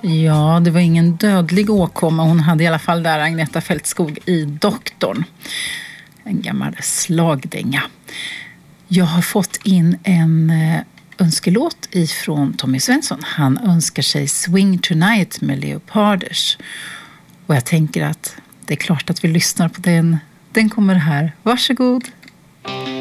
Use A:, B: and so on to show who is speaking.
A: Ja, det var ingen dödlig åkomma. Hon hade i alla fall där Agneta Fältskog i Doktorn. En gammal slagdänga. Jag har fått in en önskelåt ifrån Tommy Svensson. Han önskar sig Swing Tonight med Leoparders. Och jag tänker att det är klart att vi lyssnar på den. Den kommer här. Varsågod.